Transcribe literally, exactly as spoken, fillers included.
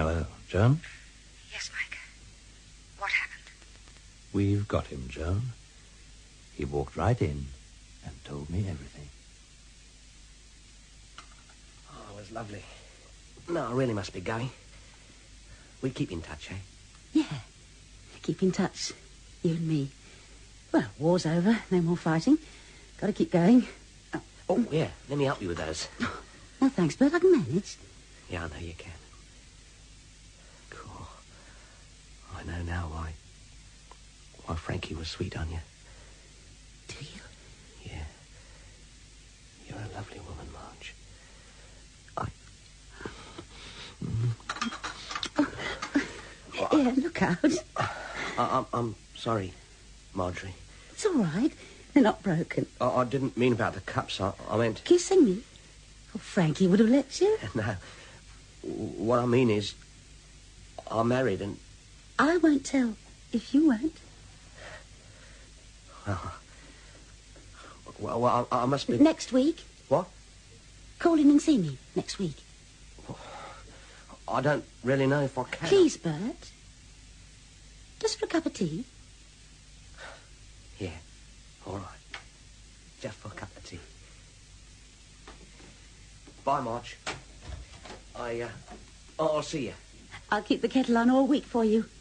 Hello, Joan? Yes, Mike. What happened? We've got him, Joan. He walked right in and told me everything. Oh, it was lovely. No, I really must be going. We keep in touch, eh? Yeah. Keep in touch. You and me. Well, war's over. No more fighting. Got to keep going. Oh, oh, yeah. Let me help you with those. No, thanks, Bert. I can manage. Yeah, I know you can. Cool. I know now why... why Frankie was sweet on you. Do you? Yeah. You're a lovely woman, Marge. I... Oh, yeah, look out. I, I'm, I'm sorry, Marjorie. It's all right. They're not broken. I, I didn't mean about the cups. I, I meant... Kissing me? Oh, Frankie would have let you. No. What I mean is, I'm married and... I won't tell if you won't. Well, well, well I, I must be... Next week. What? Call in and see me next week. I don't really know if I can. Please, Bert. Just for a cup of tea. Yeah, all right. Just for a cup of tea. Bye, Marge. I, uh, I'll see you. I'll keep the kettle on all week for you.